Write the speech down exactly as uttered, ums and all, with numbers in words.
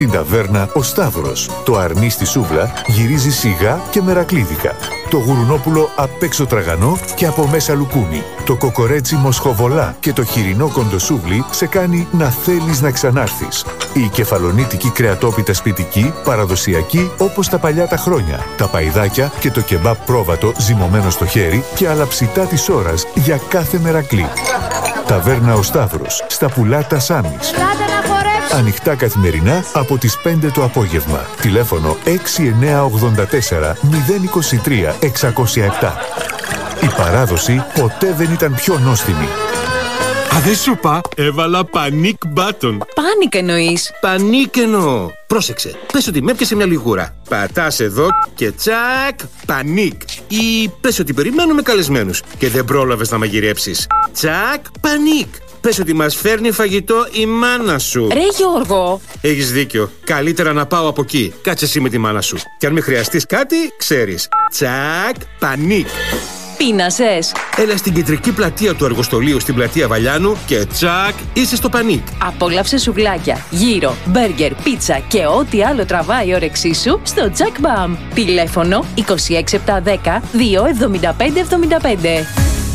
Στην ταβέρνα Ο Σταύρος, το αρνί στη σούβλα γυρίζει σιγά και μερακλίδικα. Το γουρουνόπουλο απ' έξω τραγανό και από μέσα λουκούμι. Το κοκορέτσι μοσχοβολά και το χοιρινό κοντοσούβλι σε κάνει να θέλεις να ξανάρθεις. Η κεφαλονίτικη κρεατόπιτα σπιτική, παραδοσιακή όπως τα παλιά τα χρόνια. Τα παϊδάκια και το κεμπάπ πρόβατο ζυμωμένο στο χέρι και άλλα ψητά της ώρας για κάθε μερακλή. Ταβέρνα Ο Σταύρος, στα Πουλάτα Σάμις. Ανοιχτά καθημερινά από τις πέντε το απόγευμα. Τηλέφωνο έξι εννιά ογδόντα τέσσερα μηδέν είκοσι τρία εξακόσια επτά. Η παράδοση ποτέ δεν ήταν πιο νόστιμη. Α, δεν σου είπα, έβαλα panic button. Πάνικ εννοείς? Πανίκ εννοώ. Πρόσεξε, πες ότι με έπιασε μια λιγούρα. Πατάς εδώ και τσακ, πανίκ. Ή πες ότι περιμένουμε καλεσμένους και δεν πρόλαβες να μαγειρέψεις. Τσακ, πανίκ. Πες ότι μας φέρνει φαγητό η μάνα σου. Ρε Γιώργο! Έχεις δίκιο. Καλύτερα να πάω από εκεί. Κάτσε εσύ με τη μάνα σου. Και αν με χρειαστείς κάτι, ξέρεις. Τσακ, πανίκ. Πείνασες? Έλα στην κεντρική πλατεία του εργοστολίου στην πλατεία Βαλιάνου και τσακ, είσαι στο πανίκ. Απόλαυσε σουβλάκια, γύρο, μπέργκερ, πίτσα και ό,τι άλλο τραβάει η όρεξή σου στο Jack Bam. Τηλέφωνο είκοσι έξι επτακόσια δέκα δύο εβδομήντα πέντε εβδομήντα πέντε.